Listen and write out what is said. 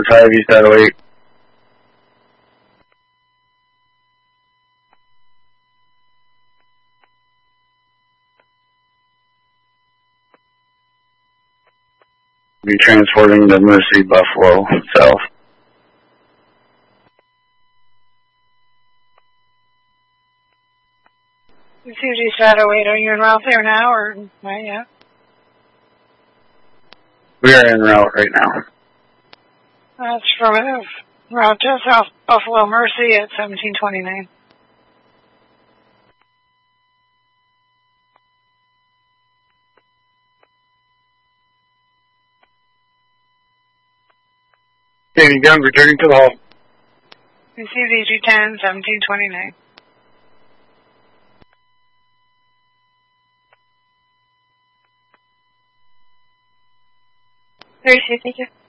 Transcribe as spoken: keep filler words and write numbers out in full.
five East out of eight. Be transporting the Mercy Buffalo south. C G Shadow eight, are you en route there now or not yet? We are en route right now. That's affirmative. Route to South Buffalo Mercy at seventeen twenty-nine. Danny Gun returning to the hall. Received E G ten, seventeen twenty-nine. Very soon, thank you.